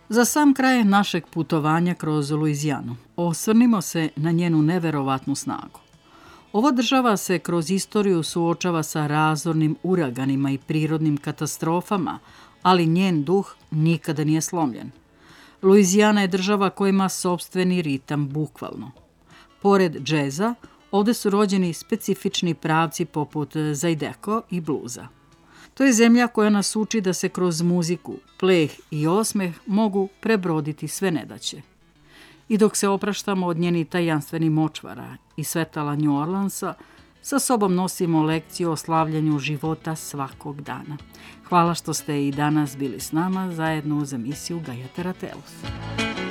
Za sam kraj našeg putovanja kroz Luizijanu osvrnimo se na njenu neverovatnu snagu. Ova država se kroz istoriju suočava sa razornim uraganima i prirodnim katastrofama, ali njen duh nikada nije slomljen. Luizijana je država koja ima sopstveni ritam, bukvalno. Pored džeza, ovde su rođeni specifični pravci poput zajdeko i bluza. To je zemlja koja nas uči da se kroz muziku, pleh i osmeh mogu prebroditi sve nedaće. I dok se opraštamo od njenih tajanstvenih močvara i svetala New Orleansa, sa sobom nosimo lekciju o slavljanju života svakog dana. Hvala što ste i danas bili s nama zajedno uz emisiju Gaia Teratelus.